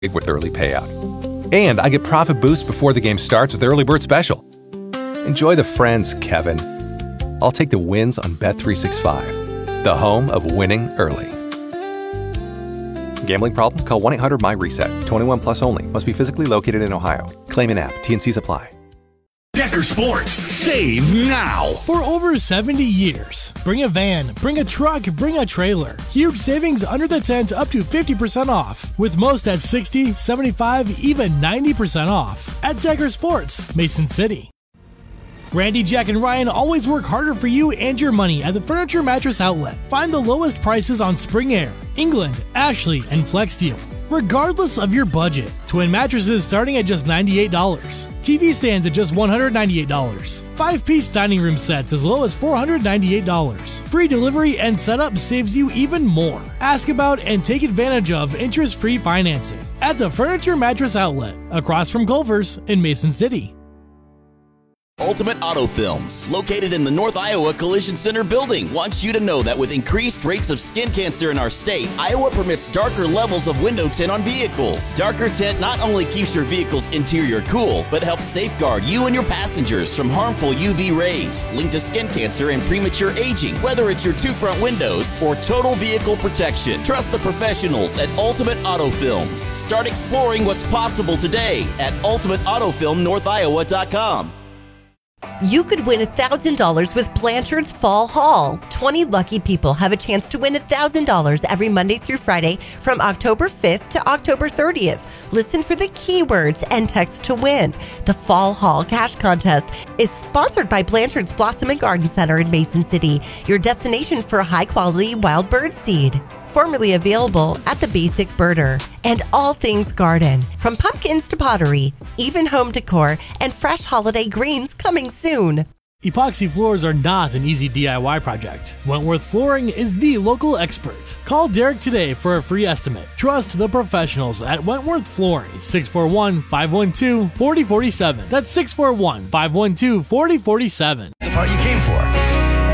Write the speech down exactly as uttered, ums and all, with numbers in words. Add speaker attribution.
Speaker 1: with early payout. And I get profit boost before the game starts with Early Bird Special. Enjoy the friends, Kevin. I'll take the wins on Bet three sixty-five, the home of winning early. Gambling problem? Call one eight hundred M Y reset. twenty-one plus only. Must be physically located in Ohio. Claim in app. T and Cs apply.
Speaker 2: Decker Sports, save now.
Speaker 3: For over seventy years, bring a van, bring a truck, bring a trailer. Huge savings under the tent up to fifty percent off, with most at sixty, seventy-five, even ninety percent off. At Decker Sports, Mason City. Randy, Jack, and Ryan always work harder for you and your money at the Furniture Mattress Outlet. Find the lowest prices on Spring Air, England, Ashley, and FlexSteel, regardless of your budget. Twin mattresses starting at just ninety-eight dollars. T V stands at just one hundred ninety-eight dollars. Five-piece dining room sets as low as four hundred ninety-eight dollars. Free delivery and setup saves you even more. Ask about and take advantage of interest-free financing at the Furniture Mattress Outlet, across from Culver's in Mason City.
Speaker 4: Ultimate Auto Films, located in the North Iowa Collision Center building, wants you to know that with increased rates of skin cancer in our state, Iowa permits darker levels of window tint on vehicles. Darker tint not only keeps your vehicle's interior cool, but helps safeguard you and your passengers from harmful U V rays linked to skin cancer and premature aging, whether it's your two front windows or total vehicle protection. Trust the professionals at Ultimate Auto Films. Start exploring what's possible today at ultimate auto film north iowa dot com.
Speaker 5: You could win one thousand dollars with Blanchard's Fall Haul. twenty lucky people have a chance to win one thousand dollars every Monday through Friday from October fifth to October thirtieth. Listen for the keywords and text to win. The Fall Haul Cash Contest is sponsored by Blanchard's Blossom and Garden Center in Mason City, your destination for high-quality wild bird seed. Formerly available at the Basic Birder. And all things garden, from pumpkins to pottery, even home decor, and fresh holiday greens coming soon.
Speaker 3: Epoxy floors are not an easy D I Y project. Wentworth Flooring is the local expert. Call Derek today for a free estimate. Trust the professionals at Wentworth Flooring. six four one, five one two, four zero four seven. That's six four one, five one two, four zero four seven.
Speaker 2: The part you came for.